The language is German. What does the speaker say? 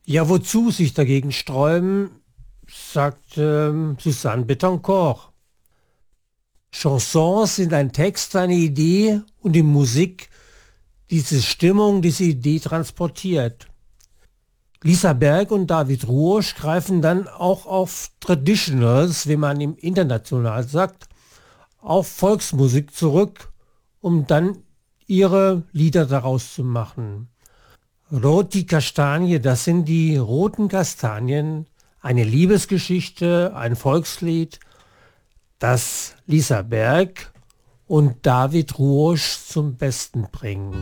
Ja, wozu sich dagegen sträuben, sagt Susanne Bettencourt. Chansons sind ein Text, eine Idee und die Musik diese Stimmung, diese Idee transportiert. Lisa Berg und David Ruosch greifen dann auch auf Traditionals, wie man im International sagt, auf Volksmusik zurück, um dann ihre Lieder daraus zu machen. Roti Kastanie, das sind die roten Kastanien, eine Liebesgeschichte, ein Volkslied, das Lisa Berg und David Ruosch zum Besten bringen.